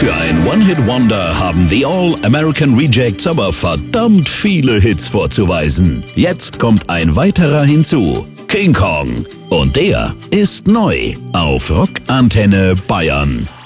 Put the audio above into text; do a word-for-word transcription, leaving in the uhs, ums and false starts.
Für ein One-Hit-Wonder haben The All-American Rejects aber verdammt viele Hits vorzuweisen. Jetzt kommt ein weiterer hinzu, King Kong. Und der ist neu auf Rock Antenne Bayern.